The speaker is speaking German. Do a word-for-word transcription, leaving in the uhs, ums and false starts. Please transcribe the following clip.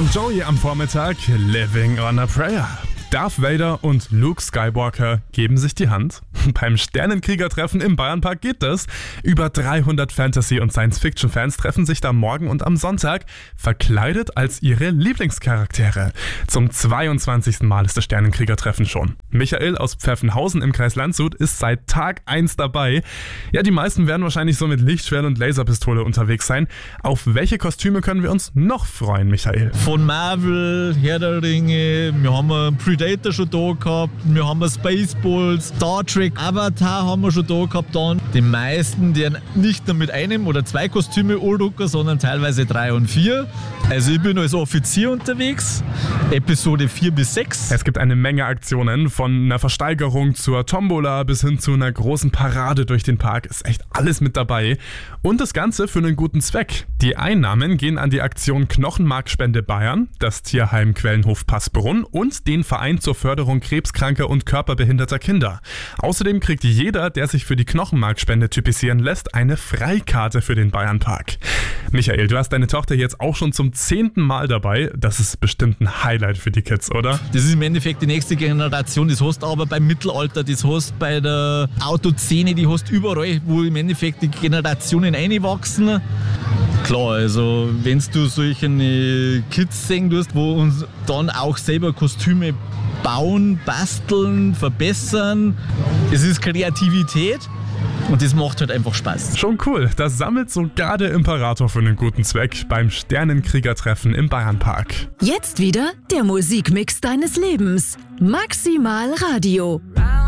und Joey am Vormittag, Living on a Prayer. Darth Vader und Luke Skywalker geben sich die Hand. Beim Sternenkrieger-Treffen im Bayernpark geht das. Über dreihundert Fantasy- und Science-Fiction-Fans treffen sich da morgen und am Sonntag, verkleidet als ihre Lieblingscharaktere. Zum zweiundzwanzigsten Mal ist das Sternenkrieger-Treffen schon. Michael aus Pfeffenhausen im Kreis Landshut ist seit Tag eins dabei. Ja, die meisten werden wahrscheinlich so mit Lichtschwert und Laserpistole unterwegs sein. Auf welche Kostüme können wir uns noch freuen, Michael? Von Marvel, Herr der Ringe, wir haben einen Predator schon da gehabt, wir haben Spaceballs, Star Trek, Avatar haben wir schon da gehabt. Dann die meisten, die nicht nur mit einem oder zwei Kostüme anrücken, sondern teilweise drei und vier. Also ich bin als Offizier unterwegs, Episode vier bis sechs. Es gibt eine Menge Aktionen, von einer Versteigerung zur Tombola bis hin zu einer großen Parade durch den Park. Ist echt alles mit dabei. Und das Ganze für einen guten Zweck. Die Einnahmen gehen an die Aktion Knochenmarkspende Bayern, das Tierheim Quellenhof Passbrunn und den Verein zur Förderung krebskranker und körperbehinderter Kinder. Außerdem kriegt jeder, der sich für die Knochenmarkspende typisieren lässt, eine Freikarte für den Bayernpark. Michael, du hast deine Tochter jetzt auch schon zum zehnten Mal dabei. Das ist bestimmt ein Highlight für die Kids, oder? Das ist im Endeffekt die nächste Generation. Das hast du aber beim Mittelalter, das hast du bei der Autoszene, die hast du überall, wo im Endeffekt die Generationen einwachsen. Klar, also wenn du solche Kids sehen tust, wo uns dann auch selber Kostüme bauen, basteln, verbessern, es ist Kreativität. Und das macht halt einfach Spaß. Schon cool. Das sammelt sogar der Imperator für einen guten Zweck beim Sternenkrieger-Treffen im Bayernpark. Jetzt wieder der Musikmix deines Lebens. Maximal Radio.